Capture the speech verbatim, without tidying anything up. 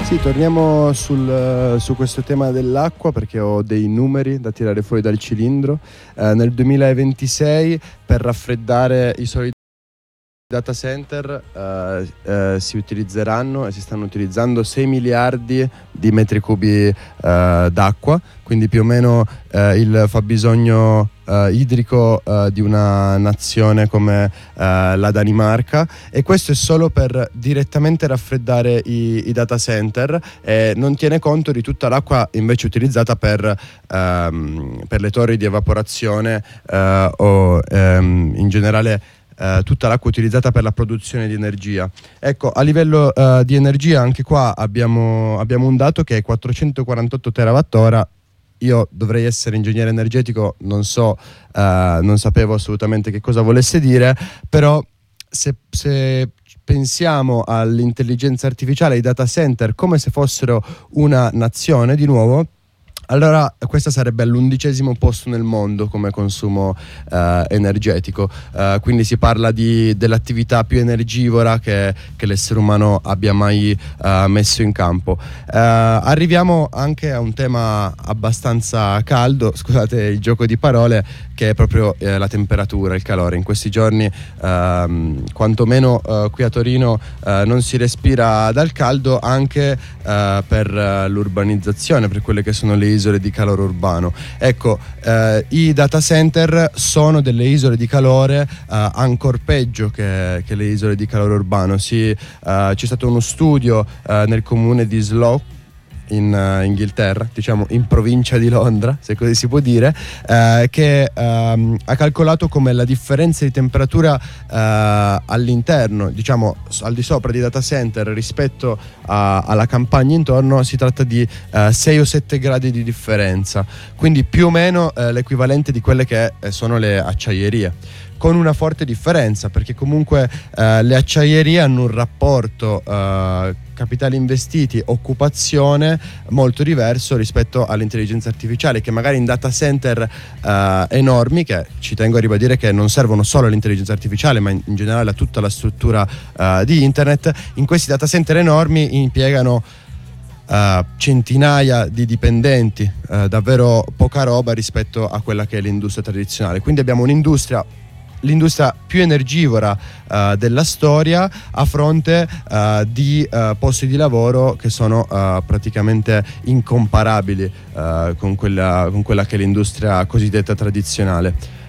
Sì, torniamo sul, su questo tema dell'acqua perché ho dei numeri da tirare fuori dal cilindro. Eh, nel duemilaventisei per raffreddare i soliti data center eh, eh, si utilizzeranno e si stanno utilizzando sei miliardi di metri cubi eh, d'acqua, quindi più o meno eh, il fabbisogno eh, idrico eh, di una nazione come eh, la Danimarca, e questo è solo per direttamente raffreddare i, i data center, e non tiene conto di tutta l'acqua invece utilizzata per, ehm, per le torri di evaporazione eh, o ehm, in generale Uh, tutta l'acqua utilizzata per la produzione di energia. Ecco, a livello uh, di energia anche qua abbiamo, abbiamo un dato che è quattrocentoquarantotto terawattora. Io dovrei essere ingegnere energetico, non so, uh, non sapevo assolutamente che cosa volesse dire, però se, se pensiamo all'intelligenza artificiale, ai data center come se fossero una nazione, di nuovo, allora questa sarebbe all'undicesimo posto nel mondo come consumo eh, energetico, eh, quindi si parla di, dell'attività più energivora che, che l'essere umano abbia mai eh, messo in campo. Eh, arriviamo anche a un tema abbastanza caldo, scusate il gioco di parole, che è proprio eh, la temperatura, il calore. In questi giorni ehm, quantomeno eh, qui a Torino eh, non si respira dal caldo, anche eh, per uh, l'urbanizzazione, per quelle che sono le isole di calore urbano. Ecco, eh, i data center sono delle isole di calore eh, ancor peggio che, che le isole di calore urbano. Si, eh, c'è stato uno studio eh, nel comune di Slough in uh, Inghilterra, diciamo in provincia di Londra, se così si può dire, eh, che ehm, ha calcolato come la differenza di temperatura eh, all'interno, diciamo al di sopra di data center rispetto a, alla campagna intorno, si tratta di eh, sei o sette gradi di differenza, quindi più o meno eh, l'equivalente di quelle che eh, sono le acciaierie, con una forte differenza, perché comunque eh, le acciaierie hanno un rapporto eh, capitali investiti, occupazione molto diverso rispetto all'intelligenza artificiale, che magari in data center eh, enormi, che ci tengo a ribadire che non servono solo all'intelligenza artificiale ma in, in generale a tutta la struttura eh, di internet, in questi data center enormi impiegano Uh, centinaia di dipendenti, uh, davvero poca roba rispetto a quella che è l'industria tradizionale. Quindi abbiamo un'industria, l'industria più energivora uh, della storia, a fronte uh, di uh, posti di lavoro che sono uh, praticamente incomparabili uh, con quella, con quella che è l'industria cosiddetta tradizionale.